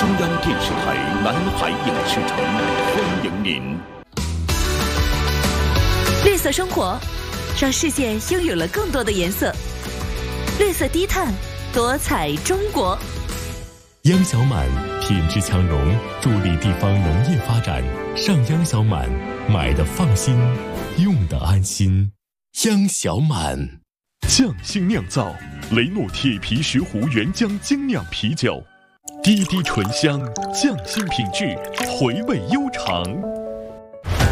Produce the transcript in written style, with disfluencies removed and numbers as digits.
中央电视台南海影视城欢迎您。 绿色生活，让世界拥有了更多的颜色。绿色低碳，多彩中国。 央小满品质强农，助力地方农业发展。上央小满，买的放心，用的安心。央小满。 匠心酿造，雷诺铁皮石斛原浆精酿啤酒，滴滴醇香，匠心品质，回味悠长。